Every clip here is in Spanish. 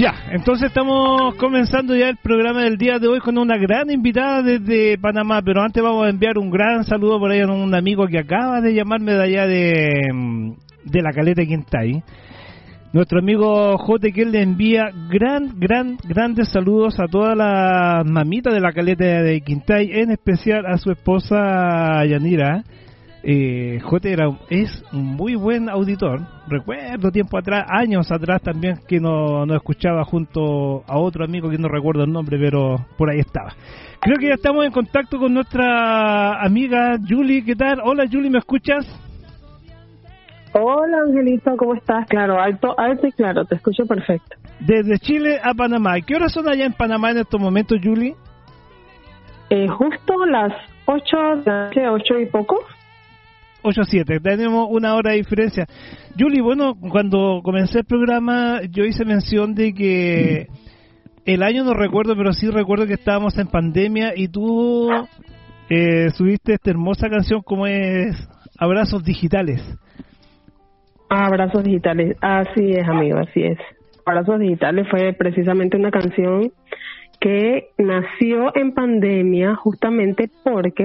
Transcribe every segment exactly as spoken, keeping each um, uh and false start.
Ya, entonces estamos comenzando ya el programa del día de hoy con una gran invitada desde Panamá, pero antes vamos a enviar un gran saludo por ahí a un amigo que acaba de llamarme de allá de, de la Caleta de Quintay. Nuestro amigo Jote, que él le envía gran, gran, grandes saludos a todas las mamitas de la Caleta de Quintay, en especial a su esposa Yanira. Eh, Jote era, es un muy buen auditor. Recuerdo tiempo atrás, años atrás también, que nos no escuchaba junto a otro amigo que no recuerdo el nombre, pero por ahí estaba. Creo que ya estamos en contacto con nuestra amiga Julie. ¿Qué tal? Hola Julie, ¿me escuchas? Hola Angelito, ¿cómo estás? Claro, alto, alto y claro, te escucho perfecto. Desde Chile a Panamá. ¿Qué horas son allá en Panamá en estos momentos, Julie? Eh, justo las ocho, ocho y poco. ocho siete, tenemos una hora de diferencia. Julie, bueno, cuando comencé el programa yo hice mención de que el año no recuerdo, pero sí recuerdo que estábamos en pandemia y tú eh, subiste esta hermosa canción como es Abrazos Digitales. Abrazos Digitales, así es, amigo, así es. Abrazos Digitales fue precisamente una canción que nació en pandemia justamente porque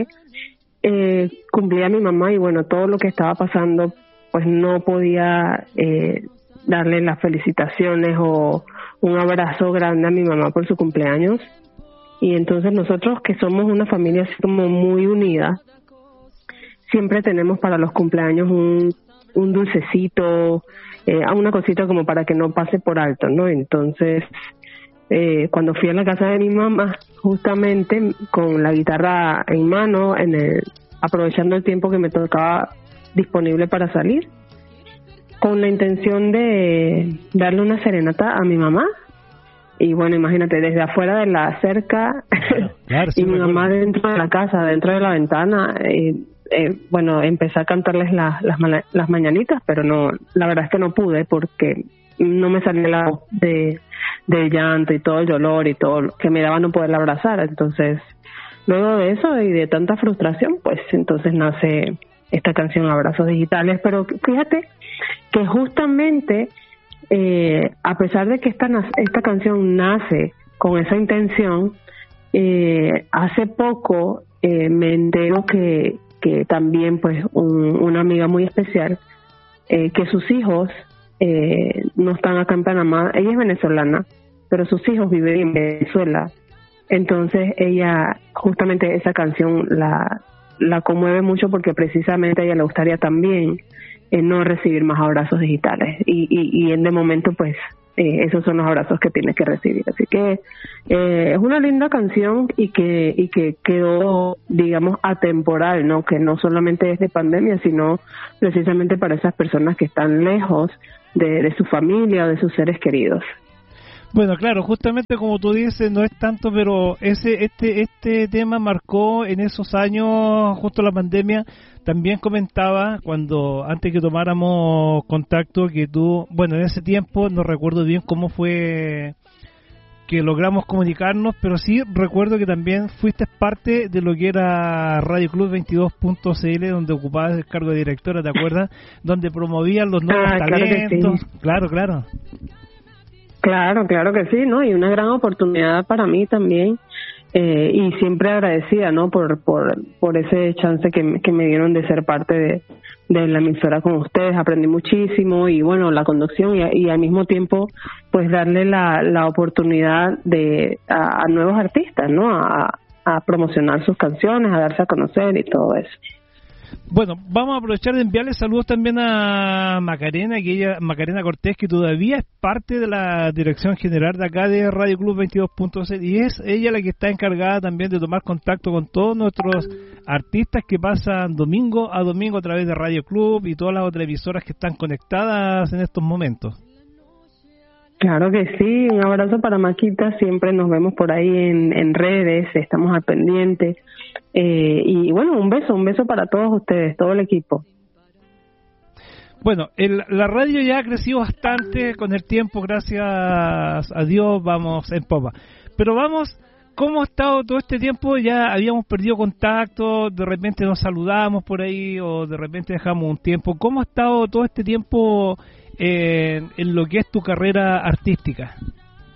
Eh, cumplía a mi mamá y bueno, todo lo que estaba pasando, pues no podía eh, darle las felicitaciones o un abrazo grande a mi mamá por su cumpleaños. Y entonces nosotros, que somos una familia así como muy unida, siempre tenemos para los cumpleaños un, un dulcecito, eh, una cosita como para que no pase por alto, ¿no? Entonces, Eh, cuando fui a la casa de mi mamá, justamente con la guitarra en mano, en el, aprovechando el tiempo que me tocaba disponible para salir, con la intención de darle una serenata a mi mamá. Y bueno, imagínate, desde afuera de la cerca, claro, claro, sí, y mi mamá dentro de la casa, dentro de la ventana, eh, eh, bueno, empecé a cantarles la, las, las mañanitas, pero no, la verdad es que no pude porque no me salía la voz de del llanto y todo el dolor y todo lo que me daba no poderla abrazar. Entonces, luego de eso y de tanta frustración, pues entonces nace esta canción Abrazos Digitales. Pero fíjate que justamente eh, a pesar de que esta esta canción nace con esa intención, eh, hace poco eh, me entero que que también pues un, una amiga muy especial, eh, que sus hijos Eh, no están acá en Panamá. Ella es venezolana, pero sus hijos viven en Venezuela. Entonces ella, justamente esa canción la la conmueve mucho porque precisamente a ella le gustaría también eh, no recibir más abrazos digitales y, y, y en de momento pues eh, esos son los abrazos que tiene que recibir. Así que eh, es una linda canción y que y que quedó, digamos, atemporal, ¿no? Que no solamente es de pandemia, sino precisamente para esas personas que están lejos de, de su familia o de sus seres queridos. Bueno, claro, justamente como tú dices, no es tanto, pero ese este este tema marcó en esos años, justo la pandemia. También comentaba, cuando antes que tomáramos contacto, que tú, bueno, en ese tiempo, no recuerdo bien cómo fue que logramos comunicarnos, pero sí recuerdo que también fuiste parte de lo que era Radio Club veintidós punto c l, donde ocupabas el cargo de directora, ¿te acuerdas? Donde promovían los nuevos ah, talentos. Claro, claro, claro. Claro, claro que sí, ¿no? Y una gran oportunidad para mí también, eh, y siempre agradecida, ¿no? Por por por ese chance que, que me dieron de ser parte de, de la emisora con ustedes. Aprendí muchísimo y, bueno, la conducción y, y al mismo tiempo, pues, darle la, la oportunidad de a, a nuevos artistas, ¿no? A, a promocionar sus canciones, a darse a conocer y todo eso. Bueno, vamos a aprovechar de enviarle saludos también a Macarena, que ella, Macarena Cortés, que todavía es parte de la dirección general de acá de Radio Club veintidós punto c, y es ella la que está encargada también de tomar contacto con todos nuestros artistas que pasan domingo a domingo a través de Radio Club y todas las otras emisoras que están conectadas en estos momentos. Claro que sí, un abrazo para Maquita, siempre nos vemos por ahí en, en redes, estamos al pendiente. Eh, y bueno, un beso, un beso para todos ustedes, todo el equipo. Bueno, el, la radio ya ha crecido bastante con el tiempo, gracias a Dios, vamos en popa. Pero vamos, ¿cómo ha estado todo este tiempo? Ya habíamos perdido contacto, de repente nos saludamos por ahí o de repente dejamos un tiempo. ¿Cómo ha estado todo este tiempo eh, en lo que es tu carrera artística?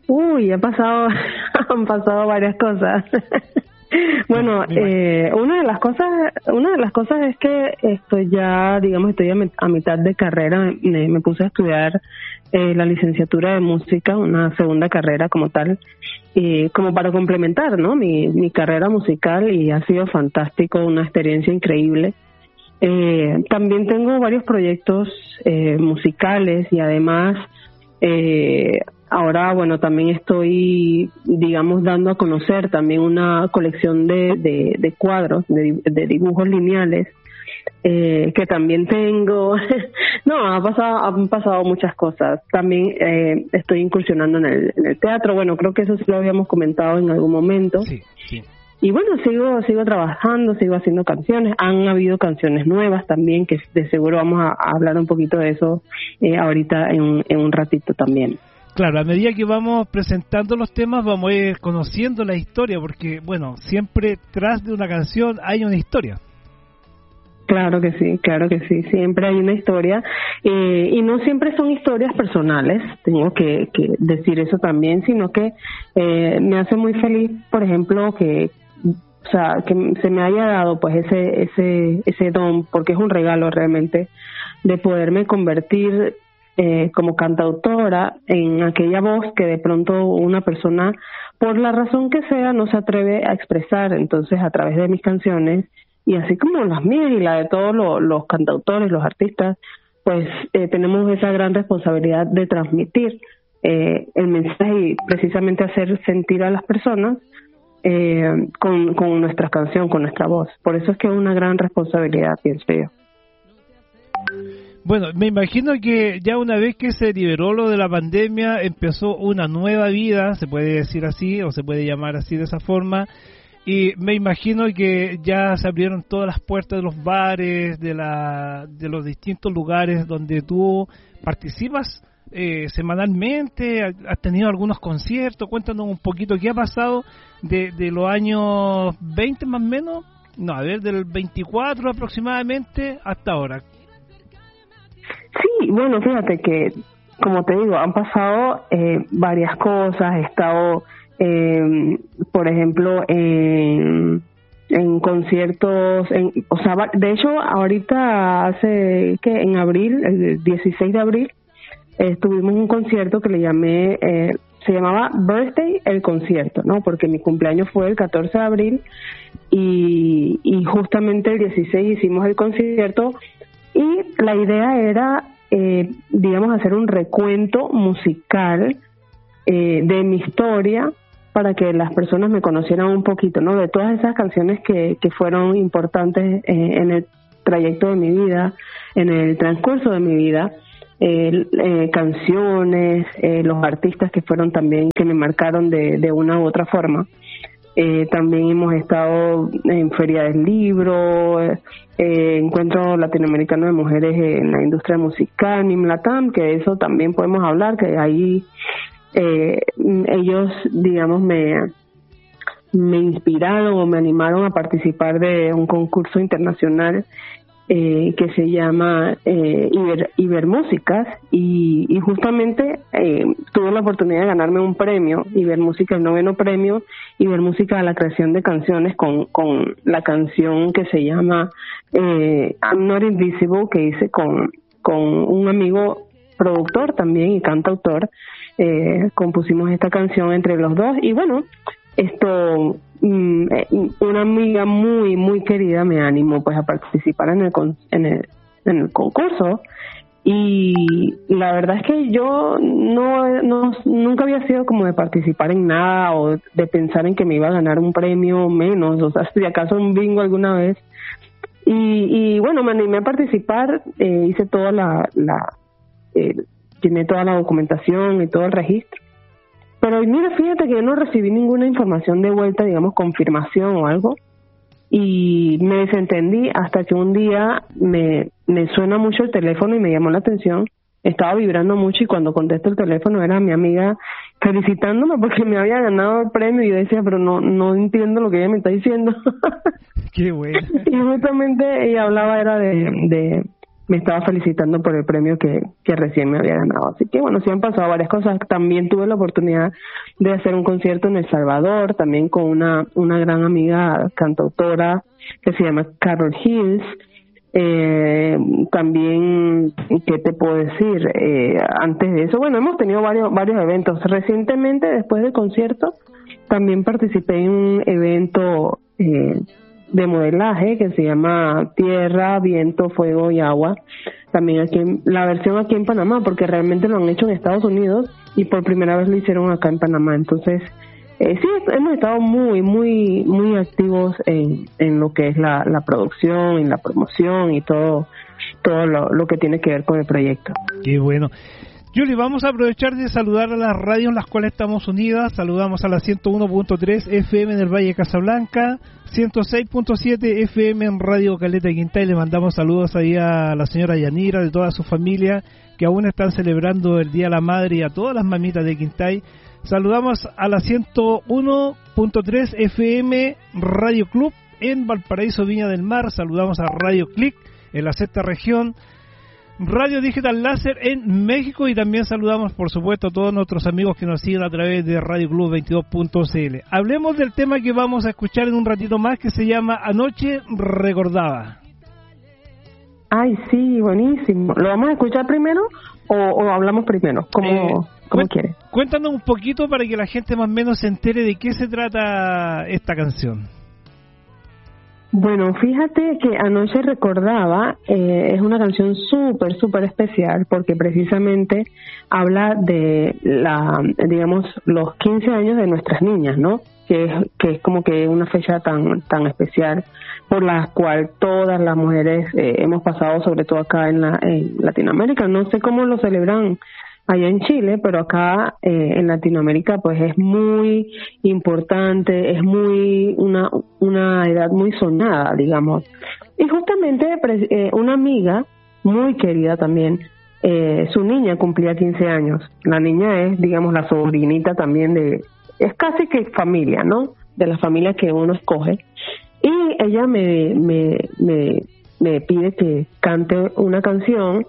Uy, ha pasado, han pasado varias cosas. Bueno, eh, una de las cosas, una de las cosas es que estoy ya, digamos, estoy a, a mitad de carrera. Me, me puse a estudiar eh, la licenciatura de música, una segunda carrera como tal, y como para complementar, ¿no? Mi, mi carrera musical, y ha sido fantástico, una experiencia increíble. Eh, también tengo varios proyectos eh, musicales y además eh, ahora, bueno, también estoy, digamos, dando a conocer también una colección de, de, de cuadros, de, de dibujos lineales, eh, que también tengo. No, ha pasado, han pasado muchas cosas. También eh, estoy incursionando en el, en el teatro. Bueno, creo que eso sí lo habíamos comentado en algún momento. Sí, sí. Y bueno, sigo sigo trabajando, sigo haciendo canciones. Han habido canciones nuevas también, que de seguro vamos a, a hablar un poquito de eso eh, ahorita en un, en un ratito también. Claro, a medida que vamos presentando los temas vamos a ir conociendo la historia, porque, bueno, siempre tras de una canción hay una historia. Claro que sí, claro que sí, siempre hay una historia, eh, y no siempre son historias personales, tengo que, que decir eso también, sino que eh, me hace muy feliz, por ejemplo, que, o sea, que se me haya dado pues ese ese ese don, porque es un regalo realmente, de poderme convertir Eh, como cantautora en aquella voz que de pronto una persona, por la razón que sea, no se atreve a expresar. Entonces, a través de mis canciones, y así como las mías y la de todos los, los cantautores, los artistas, pues eh, tenemos esa gran responsabilidad de transmitir eh, el mensaje y precisamente hacer sentir a las personas eh, con, con nuestra canción, con nuestra voz. Por eso es que es una gran responsabilidad, pienso yo. Bueno, me imagino que ya una vez que se liberó lo de la pandemia, empezó una nueva vida, se puede decir así, o se puede llamar así de esa forma, y me imagino que ya se abrieron todas las puertas de los bares, de la de los distintos lugares donde tú participas eh, semanalmente, has tenido algunos conciertos. Cuéntanos un poquito qué ha pasado de, de los años veinte más o menos, no, a ver, del veinticuatro aproximadamente hasta ahora. Sí, bueno, fíjate que, como te digo, han pasado eh, varias cosas. He estado, eh, por ejemplo, en, en conciertos, en, o sea, de hecho, ahorita hace, que en abril, el dieciséis de abril, eh, tuvimos un concierto que le llamé, eh, se llamaba Birthday el concierto, ¿no? Porque mi cumpleaños fue el catorce de abril y, y justamente el dieciséis hicimos el concierto. Y la idea era, eh, digamos, hacer un recuento musical eh, de mi historia para que las personas me conocieran un poquito, ¿no? De todas esas canciones que, que fueron importantes eh, en el trayecto de mi vida, en el transcurso de mi vida, eh, eh, canciones, eh, los artistas que fueron también, que me marcaron de, de una u otra forma. Eh, también hemos estado en Feria del Libro, eh, Encuentro Latinoamericano de Mujeres en la Industria Musical, NIMLATAM, que de eso también podemos hablar, que ahí eh, ellos, digamos, me, me inspiraron o me animaron a participar de un concurso internacional eh, que se llama eh, Iber, Ibermúsicas, y, y justamente eh, tuve la oportunidad de ganarme un premio, Ibermúsica, el noveno premio, Ibermúsica a la creación de canciones, con, con la canción que se llama eh, I'm Not Invisible, que hice con, con un amigo productor también y cantautor. Eh, compusimos esta canción entre los dos, y bueno, esto, mm, una amiga muy muy querida me animó pues a participar en el en el, en el concurso, y la verdad es que yo no, no nunca había sido como de participar en nada o de pensar en que me iba a ganar un premio menos, o sea, si acaso un bingo alguna vez, y, y bueno, me animé a participar, eh, hice toda la, la eh, llené toda la documentación y todo el registro. Pero mira, fíjate que yo no recibí ninguna información de vuelta, digamos, confirmación o algo, y me desentendí hasta que un día me, me suena mucho el teléfono y me llamó la atención. Estaba vibrando mucho y cuando contesto el teléfono era mi amiga felicitándome porque me había ganado el premio, y yo decía, pero no no entiendo lo que ella me está diciendo. Qué bueno. Y justamente ella hablaba era de, de me estaba felicitando por el premio que, que recién me había ganado. Así que bueno, sí han pasado varias cosas. También tuve la oportunidad de hacer un concierto en El Salvador, también con una, una gran amiga cantautora que se llama Carol Hills. Eh, también, ¿qué te puedo decir? Eh, antes de eso, bueno, hemos tenido varios varios eventos. Recientemente, después del concierto, también participé en un evento eh, de modelaje que se llama Tierra, Viento, Fuego y Agua. También aquí, en, la versión aquí en Panamá, porque realmente lo han hecho en Estados Unidos y por primera vez lo hicieron acá en Panamá. Entonces, Eh, sí, hemos estado muy, muy, muy activos en, en lo que es la, la producción, en la promoción y todo, todo lo, lo que tiene que ver con el proyecto. Qué bueno. Yuli, vamos a aprovechar de saludar a las radios en las cuales estamos unidas. Saludamos a la ciento uno punto tres F M en el Valle de Casablanca, ciento seis punto siete F M en Radio Caleta de Quintay. Le mandamos saludos ahí a la señora Yanira, de toda su familia, que aún están celebrando el Día de la Madre, y a todas las mamitas de Quintay. Saludamos a la ciento uno punto tres F M Radio Club en Valparaíso, Viña del Mar. Saludamos a Radio Click en la sexta región, Radio Digital Láser en México, y también saludamos, por supuesto, a todos nuestros amigos que nos siguen a través de Radio Club veintidós punto c l. Hablemos del tema que vamos a escuchar en un ratito más, que se llama Anoche Recordaba. Ay, sí, buenísimo. ¿Lo vamos a escuchar primero o, o hablamos primero? ¿Cómo, eh, cómo quieres? Cuéntanos un poquito para que la gente más o menos se entere de qué se trata esta canción. Bueno, fíjate que Anoche Recordaba eh, es una canción súper, súper especial, porque precisamente habla de, la, digamos, los quince años de nuestras niñas, ¿no? Que es, que es como que una fecha tan, tan especial por la cual todas las mujeres eh, hemos pasado, sobre todo acá en, la, en Latinoamérica. No sé cómo lo celebran allá en Chile, pero acá eh, en Latinoamérica pues es muy importante, es muy una una edad muy soñada, digamos. Y justamente eh, una amiga muy querida también, eh, su niña cumplía quince años. La niña es, digamos, la sobrinita también de, es casi que familia, ¿no? De la familia que uno escoge. Y ella me me me, me pide que cante una canción,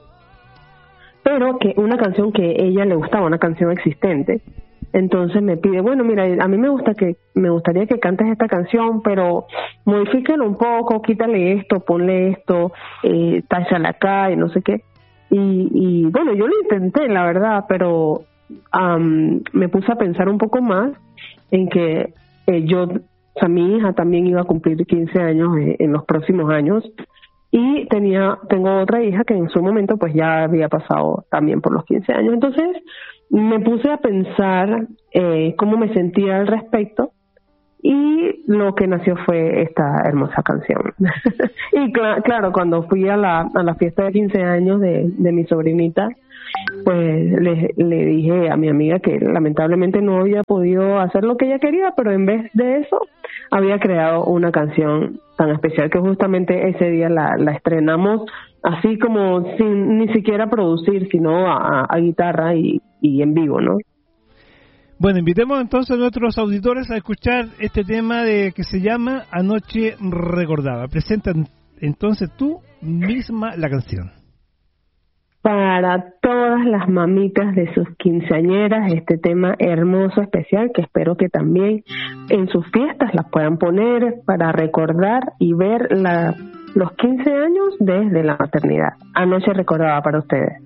pero que una canción que a ella le gustaba, una canción existente. Entonces me pide, bueno, mira, a mí me gusta que me gustaría que cantes esta canción, pero modifícalo un poco, quítale esto, ponle esto, eh, táchala acá y no sé qué. Y, y bueno, yo lo intenté, la verdad, pero um, me puse a pensar un poco más en que eh, yo, o sea, mi hija también iba a cumplir quince años eh, en los próximos años. Y tenía, tengo otra hija que en su momento pues ya había pasado también por los quince años. Entonces me puse a pensar eh, cómo me sentía al respecto, y lo que nació fue esta hermosa canción. Y cl- claro, cuando fui a la, a la fiesta de quince años de, de mi sobrinita, pues le, le dije a mi amiga que lamentablemente no había podido hacer lo que ella quería, pero en vez de eso había creado una canción tan especial que justamente ese día la, la estrenamos así como sin ni siquiera producir, sino a, a guitarra y, y en vivo, ¿no? Bueno, invitemos entonces a nuestros auditores a escuchar este tema de que se llama Anoche Recordaba. Presenta entonces tú misma la canción. Para todas las mamitas de sus quinceañeras, este tema hermoso, especial, que espero que también en sus fiestas las puedan poner para recordar y ver la, los quince años desde la maternidad. Anoche Recordaba para ustedes.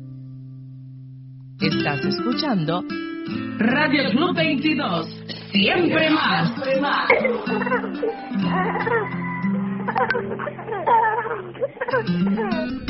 Estás escuchando Radio Club veintidós, siempre más. Siempre más.